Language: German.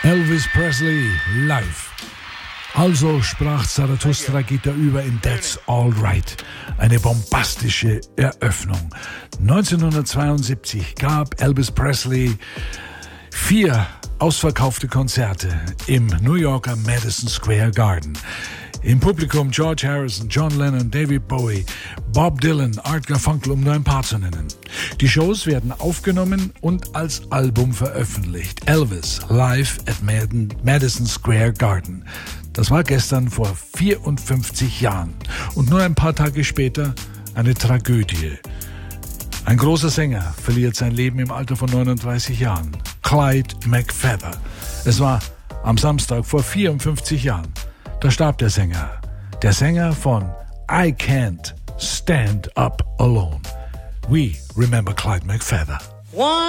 Elvis Presley live. Also sprach Zarathustra Gitter über in That's All Right. Eine bombastische Eröffnung. 1972 gab Elvis Presley 4 ausverkaufte Konzerte im New Yorker Madison Square Garden. Im Publikum George Harrison, John Lennon, David Bowie, Bob Dylan, Art Garfunkel, um nur ein paar zu nennen. Die Shows werden aufgenommen und als Album veröffentlicht. Elvis live at Madison Square Garden. Das war gestern vor 54 Jahren. Und nur ein paar Tage später eine Tragödie. Ein großer Sänger verliert sein Leben im Alter von 39 Jahren. Clyde McPhatter. Es war am Samstag vor 54 Jahren. Da starb der Sänger von I Can't Stand Up Alone. We remember Clyde McPhatter.